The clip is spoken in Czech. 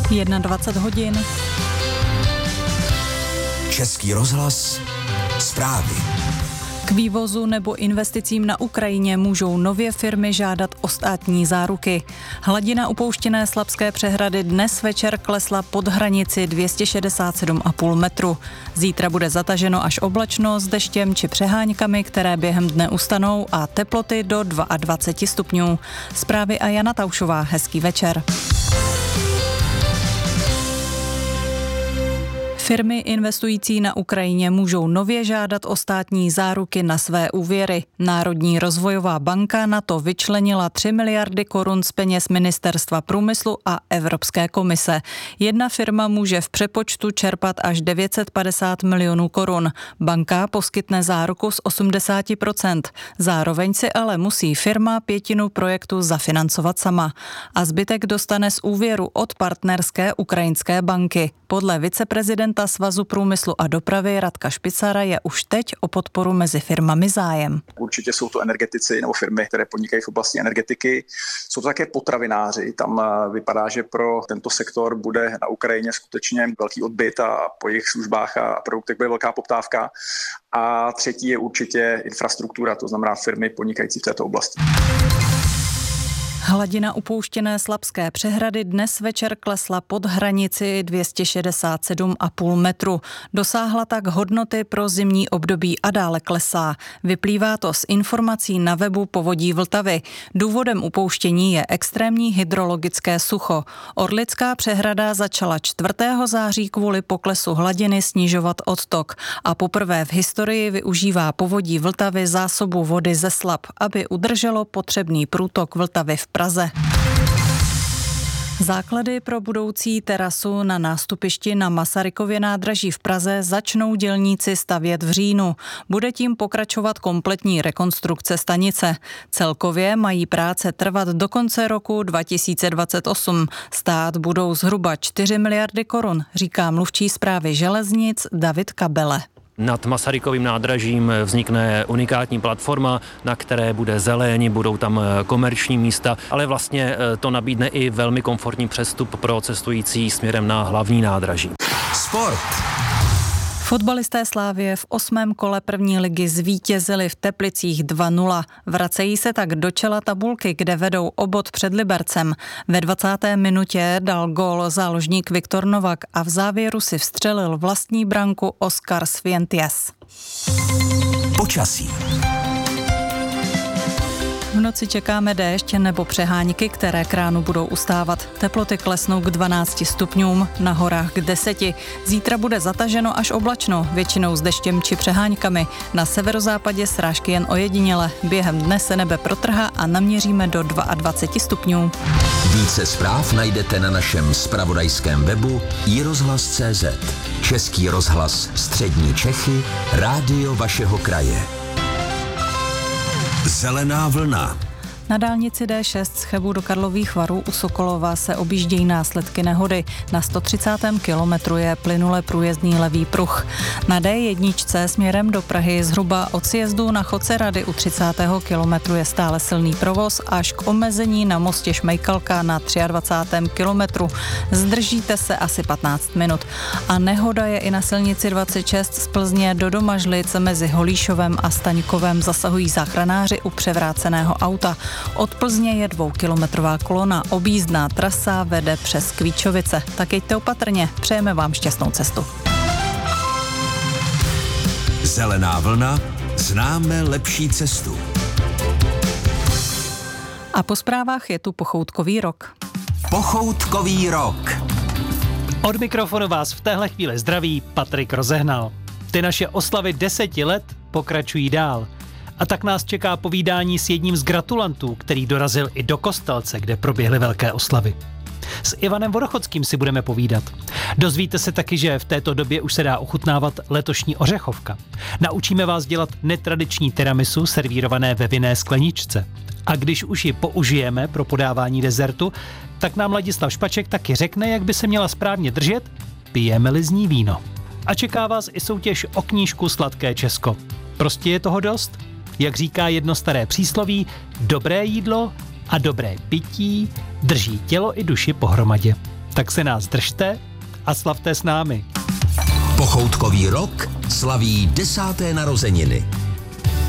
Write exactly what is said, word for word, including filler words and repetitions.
dvacet jedna hodin. Český rozhlas, zprávy. K vývozu nebo investicím na Ukrajině můžou nově firmy žádat o státní záruky. Hladina upouštěné Slapské přehrady dnes večer klesla pod hranici dvě stě šedesát sedm celá pět metru. Zítra bude zataženo až oblačno s deštěm či přeháňkami, které během dne ustanou, a teploty do dvacet dva stupňů. Zprávy a Jana Taušová, hezký večer. Firmy investující na Ukrajině můžou nově žádat o státní záruky na své úvěry. Národní rozvojová banka na to vyčlenila tři miliardy korun z peněz Ministerstva průmyslu a Evropské komise. Jedna firma může v přepočtu čerpat až devět set padesát milionů korun. Banka poskytne záruku z osmdesát procent. Zároveň si ale musí firma pětinu projektu zafinancovat sama. A zbytek dostane z úvěru od partnerské ukrajinské banky. Podle viceprezidenta Svazu průmyslu a dopravy Radka Špicara je už teď o podporu mezi firmami zájem. Určitě jsou to energetici nebo firmy, které podnikají v oblasti energetiky. Jsou to také potravináři. Tam vypadá, že pro tento sektor bude na Ukrajině skutečně velký odbyt a po jejich službách a produktech bude velká poptávka. A třetí je určitě infrastruktura, to znamená firmy podnikající v této oblasti. Hladina upouštěné Slapské přehrady dnes večer klesla pod hranici dvě stě šedesát sedm celá pět metru. Dosáhla tak hodnoty pro zimní období a dále klesá. Vyplývá to z informací na webu Povodí Vltavy. Důvodem upouštění je extrémní hydrologické sucho. Orlická přehrada začala čtvrtého září kvůli poklesu hladiny snižovat odtok a poprvé v historii využívá Povodí Vltavy zásobu vody ze Slap, aby udrželo potřebný průtok Vltavy v Praze. Základy pro budoucí terasu na nástupišti na Masarykově nádraží v Praze začnou dělníci stavět v říjnu. Bude tím pokračovat kompletní rekonstrukce stanice. Celkově mají práce trvat do konce roku dva tisíce dvacet osm. Stát budou zhruba čtyři miliardy korun, říká mluvčí správy železnic David Kabele. Nad Masarykovým nádražím vznikne unikátní platforma, na které bude zeleň, budou tam komerční místa, ale vlastně to nabídne i velmi komfortní přestup pro cestující směrem na hlavní nádraží. Sport. Fotbalisté Slavie v osmém kole první ligy zvítězili v Teplicích dva nula. Vracejí se tak do čela tabulky, kde vedou o bod před Libercem. Ve dvacáté minutě dal gól záložník Viktor Novak a v závěru si vstřelil vlastní branku Oscar Svientias. Počasí. V noci čekáme déšť nebo přeháňky, které k ránu budou ustávat. Teploty klesnou k dvanácti stupňům, na horách k deseti. Zítra bude zataženo až oblačno, většinou s deštěm či přeháňkami. Na severozápadě srážky jen ojediněle. Během dne se nebe protrhá a naměříme do dvacet dva stupňů. Více zpráv najdete na našem zpravodajském webu i rozhlas tečka cé zet. Český rozhlas Střední Čechy, rádio vašeho kraje. Zelená vlna. Na dálnici dé šest z Chebu do Karlových Varů u Sokolova se objíždějí následky nehody. Na sto třicátém kilometru je plynule průjezdný levý pruh. Na dé jedna směrem do Prahy zhruba od sjezdu na Chodce Rady u třicátého kilometru je stále silný provoz až k omezení na mostě Šmejkalka na dvacátém třetím kilometru. Zdržíte se asi patnáct minut. A nehoda je i na silnici dvacet šest z Plzně do Domažlic mezi Holíšovem a Staňkovem, zasahují záchranáři u převráceného auta. Od Plzně je dvoukilometrová kolona, objízdná trasa vede přes Kvíčovice. Tak jeďte opatrně, přejeme vám šťastnou cestu. Zelená vlna, známe lepší cestu. A po zprávách je tu pochoutkový rok. Pochoutkový rok. Od mikrofonu vás v téhle chvíli zdraví Patrik Rozehnal. Ty naše oslavy deseti let pokračují dál. A tak nás čeká povídání s jedním z gratulantů, který dorazil i do Kostelce, kde proběhly velké oslavy. S Ivanem Vodochodským si budeme povídat. Dozvíte se taky, že v této době už se dá ochutnávat letošní ořechovka. Naučíme vás dělat netradiční tiramisu servírované ve vinné skleničce. A když už ji použijeme pro podávání dezertu, tak nám Ladislav Špaček taky řekne, jak by se měla správně držet, pijeme-li z ní víno. A čeká vás i soutěž o knížku Sladké Česko. Prostě je toho dost? Jak říká jedno staré přísloví, dobré jídlo a dobré pití drží tělo i duši pohromadě. Tak se nás držte a slavte s námi. Pochoutkový rok slaví desáté narozeniny.